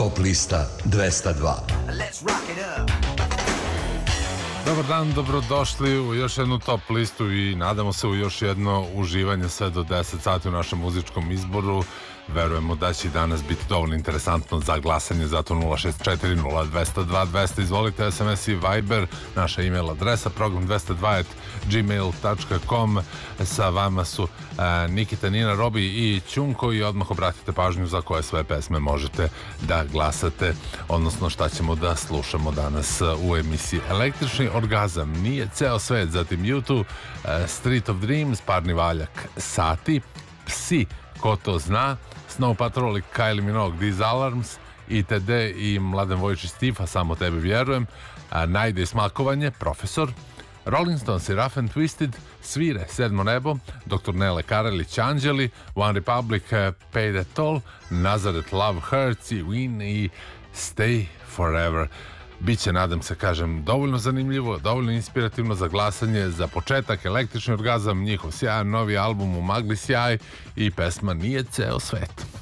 Top lista 202. Dobar dan, dobrodošli u još jednu top listu i nadamo se u još jedno uživanje sve do 10 sati u našem muzičkom izboru. Verujemo da će danas biti dovoljno interesantno za glasanje, zato 064 0202 200, izvolite SMS i Viber, naša email adresa program202@gmail.com. Sa vama su Nikita, Nina, Robi i Ćunko i odmah obratite pažnju za koje sve pesme možete da glasate, odnosno šta ćemo da slušamo danas u emisiji. Električni orgazam, Nije ceo svet, zatim YouTube, Street of Dreams, Parni valjak, Sati, Psi, Ko to zna, Snow Patrol i Kylie Minogue, These Alarms, ITD i Mladen Vojić i Stifa, Samo tebi vjerujem, Najde i smakovanje, Profesor, Rolling Stones i Rough and Twisted, Svire, Sedmo nebo, Dr. Nele Karelić, Anđeli, One Republic, Pay That Toll, Nazareth, Love Hurts i Win i Stay Forever. Biće, nadam se, kažem, dovoljno zanimljivo, dovoljno inspirativno za glasanje. Za početak Električni orgazam, njihov sjajan novi album U magli sjaj i pesma Nije ceo svet.